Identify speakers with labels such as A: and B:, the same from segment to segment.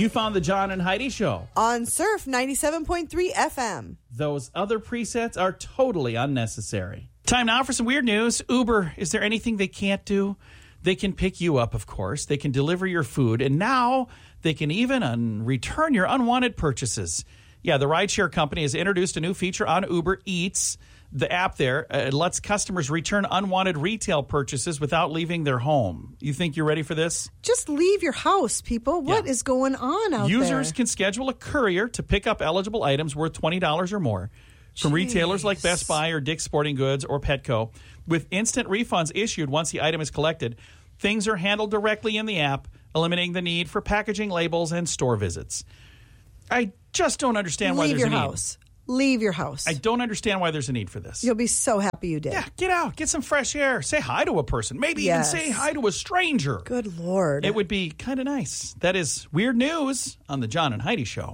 A: You found the John and Heidi Show
B: on Surf 97.3 FM.
A: Those other presets are totally unnecessary. Time now for some weird news. Uber, is there anything they can't do? They can pick you up, of course. They can deliver your food. And now they can even return your unwanted purchases. Yeah, the rideshare company has introduced a new feature on Uber Eats. The app there lets customers return unwanted retail purchases without leaving their home. You think you're ready for this?
B: Just leave your house, people. What is going on out there?
A: Users can schedule a courier to pick up eligible items worth $20 or more from retailers like Best Buy or Dick's Sporting Goods or Petco. With instant refunds issued once the item is collected, things are handled directly in the app, eliminating the need for packaging labels and store visits. I just don't understand why there's a need.
B: Leave your house.
A: I don't understand why there's a need for this.
B: You'll be so happy you did.
A: Yeah, get out. Get some fresh air. Say hi to a person. Maybe even say hi to a stranger.
B: Good Lord.
A: It would be kind of nice. That is weird news on the John and Heidi Show.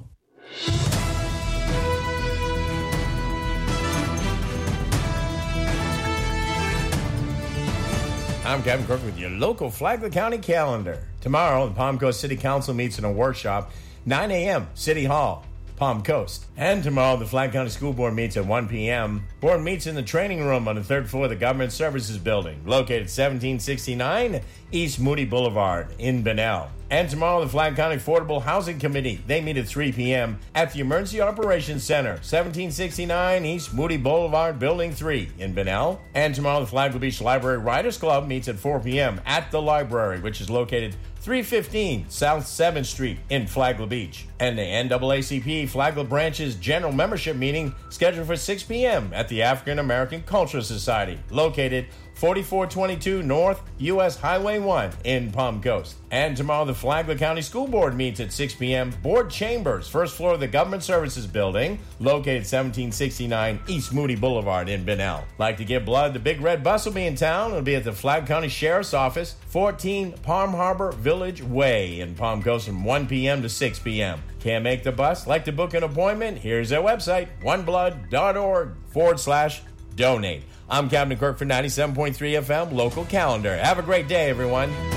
C: I'm Kevin Crook with your local Flagler County calendar. Tomorrow, the Palm Coast City Council meets in a workshop, 9 a.m., City Hall, Palm Coast. And tomorrow, the Flagler County School Board meets at 1 p.m. Board meets in the training room on the third floor of the Government Services Building, located 1769 East Moody Boulevard in Bunnell. And tomorrow, the Flagler County Affordable Housing Committee, they meet at 3 p.m. at the Emergency Operations Center, 1769 East Moody Boulevard, Building 3 in Bunnell. And tomorrow, the Flagler Beach Library Writers Club meets at 4 p.m. at the library, which is located 315 South 7th Street in Flagler Beach. And the NAACP Flagler Branch's General Membership Meeting scheduled for 6 p.m. at the African American Cultural Society, located 4422 North U.S. Highway 1 in Palm Coast. And tomorrow, the Flagler County School Board meets at 6 p.m. Board Chambers, first floor of the Government Services Building, located 1769 East Moody Boulevard in Bunnell. Like to give blood, the Big Red Bus will be in town. It'll be at the Flagler County Sheriff's Office, 14 Palm Harbor Village Way in Palm Coast from 1 p.m. to 6 p.m. Can't make the bus? Like to book an appointment? Here's their website, oneblood.org/donate. I'm Captain Kirk for 97.3 FM Local Calendar. Have a great day, everyone.